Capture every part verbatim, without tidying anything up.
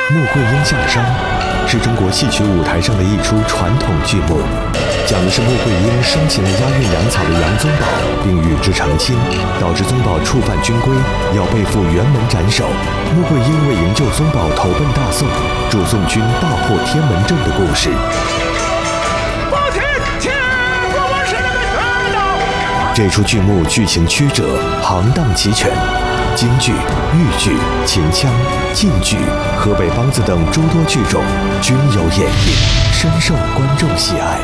穆桂英下山是中国戏曲舞台上的一出传统剧目，讲的是穆桂英生擒了押运粮草的杨宗保，并与之成亲，导致宗保触犯军规，要被赴辕门斩首。穆桂英为营救宗保投奔大宋，助宋军大破天门阵的故事。这出剧目剧情曲折，行当齐全。京剧、豫剧、秦腔、晋剧、河北梆子等诸多剧种均有演绎，深受观众喜爱。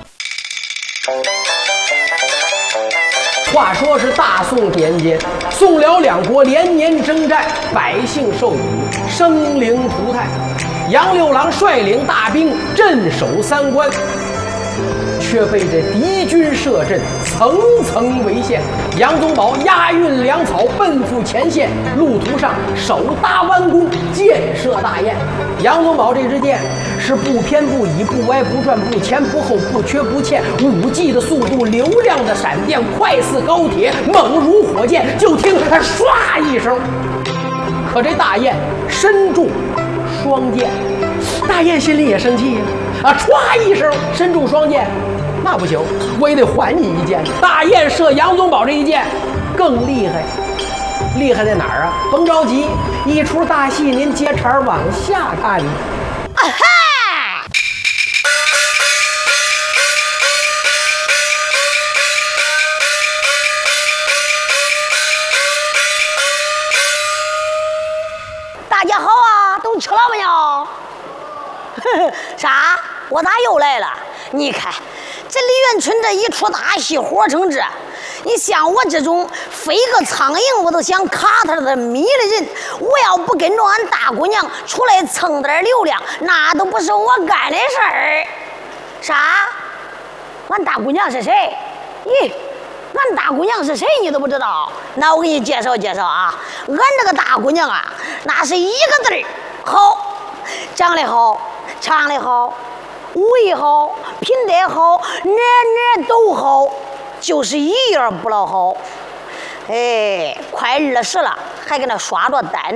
话说是大宋年间，宋辽两国连年征战，百姓受苦，生灵涂炭。杨六郎率领大兵镇守三关，却被这敌军设阵，层层围陷。杨宗保押运粮草奔赴前线，路途上手搭弯弓，箭射大雁。杨宗保这支箭是不偏不倚，不歪不转，不前不后，不缺不欠，五 G 的速度，流量的闪电，快似高铁，猛如火箭。就听它唰一声，可这大雁身中双箭，大雁心里也生气呀！啊，歘一声，身中双箭。那不行，我也得还你一箭。大雁射杨宗保这一箭更厉害，厉害在哪儿啊？甭着急，一出大戏您接茬往下看。啊哈！ 大家好啊，都吃了没有？呵呵，啥？我咋又来了？你看。这李元春这一出大戏火成这，你像我这种飞个苍蝇我都想卡他的迷的人，我要不跟着俺大姑娘出来蹭点流量，那都不是我干的事儿。啥？俺大姑娘是谁？咦，俺大姑娘是谁你都不知道？那我给你介绍介绍啊，俺这个大姑娘啊，那是一个字儿好，长得好，唱得好，武艺好，品德好，哪哪都好，就是一样不老好。哎，快二十了，还给那刷着单